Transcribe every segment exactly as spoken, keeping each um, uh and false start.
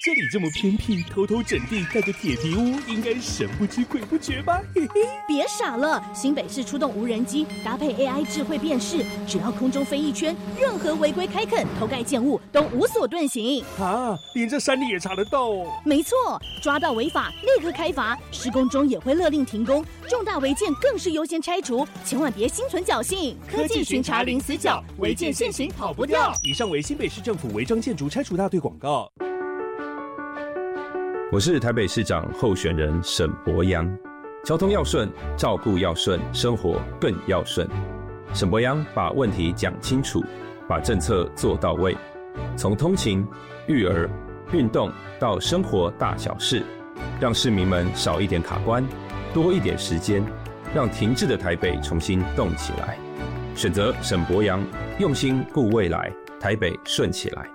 这里这么偏僻，偷偷整地盖个铁皮屋，应该神不知鬼不觉吧？嘿嘿， 别傻了，新北市出动无人机，搭配 A I 智慧辨识，只要空中飞一圈，任何违规开垦、偷盖建物都无所遁形。 啊，连这山里也查得到哦？ 没错，抓到违法立刻开罚，施工中也会勒令停工，重大违建更是优先拆除，千万别心存侥幸。 科技巡查零死角，违建现行跑不掉。以上为新北市政府违章建筑拆除大队广告。 我是台北市长候选人沈伯洋。交通要顺，照顾要顺，生活更要顺。沈伯洋把问题讲清楚，把政策做到位，从通勤、育儿、运动到生活大小事，让市民们少一点卡关，多一点时间，让停滞的台北重新动起来。选择沈伯洋，用心顾未来，台北顺起来。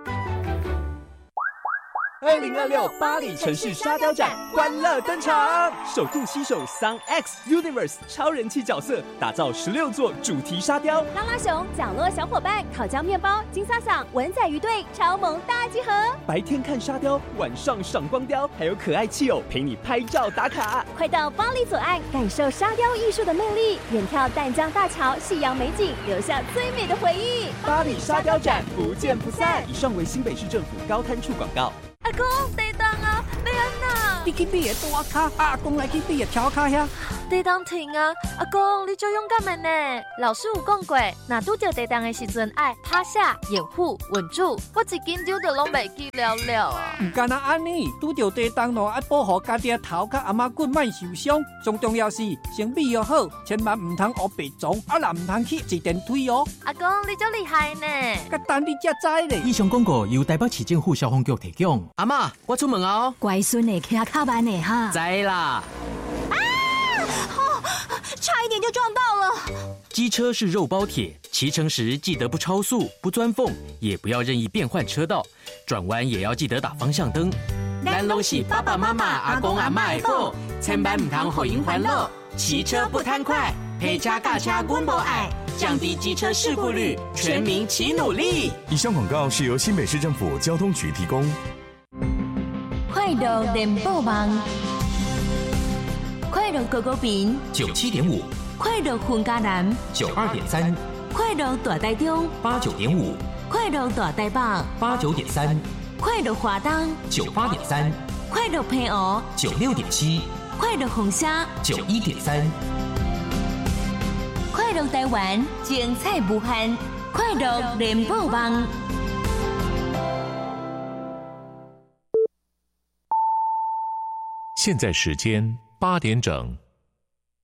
二零二六巴黎城市沙雕展欢乐登场，首度携手 Sun X Universe 超人气角色，打造十六座主题沙雕。 拉拉熊、角落小伙伴、烤焦面包、金萨桑、文仔鱼队超萌大集合。 白天看沙雕，晚上赏光雕，还有可爱气友陪你拍照打卡。 快到巴黎左岸，感受沙雕艺术的魅力，远眺淡江大桥、夕阳美景，留下最美的回忆。 巴黎沙雕展不见不散。以上为新北市政府高滩处广告。 阿公，地动啊，要安那？ 你去比个大卡，阿公来去比个跳卡遐。 地动停啊！阿公，你就勇敢的呢。老师有讲过，若拄到地动的时阵，爱趴下、掩护、稳住。我一紧张就拢袂记了了啊！ 唔干那安尼，拄到地动咯，爱保护家己的头甲阿妈骨莫受伤。最重要是先备要好，千万唔通学白撞，啊若唔通去坐电梯哦。 阿公，你真厉害呢！ 甲等你才知咧。 以上广告由台北市政府消防局提供。 阿嬷，我出门哦。 乖孙的骑卡慢的哈。 知啦。 啊！哦，差一点就撞到了。 机车是肉包铁，骑乘时记得不超速、不钻缝，也不要任意变换车道，转弯也要记得打方向灯。 咱拢是爸爸妈妈、阿公阿嬷的宝，千万唔通予因烦恼。骑车不贪快，陪车驾车阮无爱，降低机车事故率，全民齐努力。 以上广告是由新北市政府交通局提供。 快乐联播网，快乐狗狗饼九七点五， 快乐混家男九二点三， 快乐大台中八九点五， 快乐大台北八九点三， 快乐华东九八点三， 快乐平湖九六点七， 快乐红虾九一点三， 快乐台湾精彩无限，快乐联播网。 现在时间八点整。